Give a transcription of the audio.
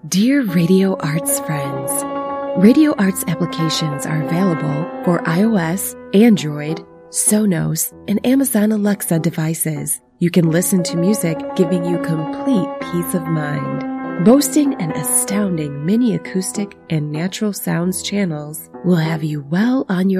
Dear Radio Arts friends, Radio Arts applications are available for iOS, Android, Sonos, and Amazon Alexa devices. You can listen to music giving you complete peace of mind. Boasting an astounding mini acoustic and natural sounds channels will have you well on your